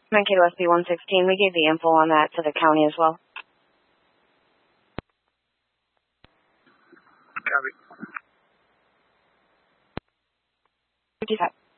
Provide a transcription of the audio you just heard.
Mankato SB 116, we gave the info on that to the county as well. Copy. 55.